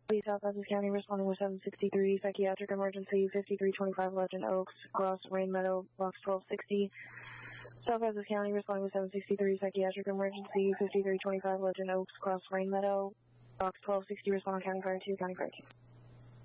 South Essex County responding with 763, psychiatric emergency, 5325 Legend Oaks, Cross Rain Meadow, box 1260. South Essex County responding with 763, psychiatric emergency, 5325 Legend Oaks, Cross Rain Meadow, box 1260, respond County Fire 2, County Fire 2.